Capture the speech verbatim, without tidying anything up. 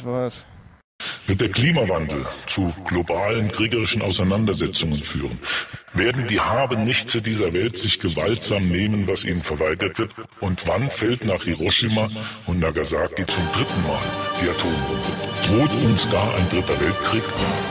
das war's. Wird der Klimawandel zu globalen kriegerischen Auseinandersetzungen führen? Werden die Habe-Nichtse dieser Welt sich gewaltsam nehmen, was ihnen verweigert wird? Und wann fällt nach Hiroshima und Nagasaki zum dritten Mal die Atombombe? Droht uns gar ein dritter Weltkrieg?